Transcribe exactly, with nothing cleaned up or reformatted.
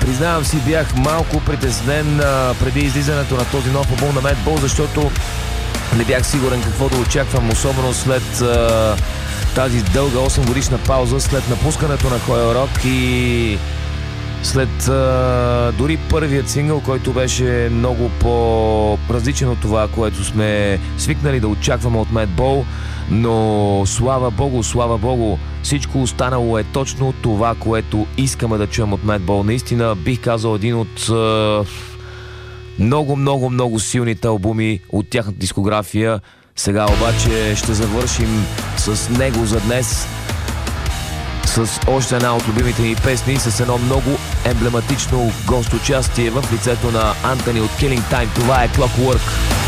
Признавам си, бях малко притеснен а, преди излизането на този нов албум на Madball, защото не бях сигурен какво да очаквам, особено след а, тази дълга осем годишна пауза, след напускането на Хойл Рок и след а, дори първият сингъл, който беше много по-различен от това, което сме свикнали да очакваме от Madball, но слава богу, слава богу, всичко останало е точно това, което искаме да чуем от Madball. Наистина бих казал един от а, много, много, много силните албуми от тяхната дискография. Сега обаче ще завършим с него за днес, с още една от любимите ни песни, с едно много емблематично гост участие в лицето на Антони от Killing Time. Това е Clockwork.